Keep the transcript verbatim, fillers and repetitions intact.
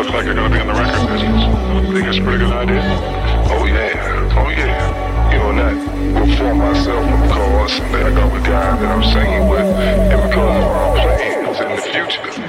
looks like you're gonna be in the record business. Think it's a pretty good idea? Oh yeah, oh yeah. You know, not perform myself because someday I got with guys that I'm singing with, and because of what I'm playing is in the future.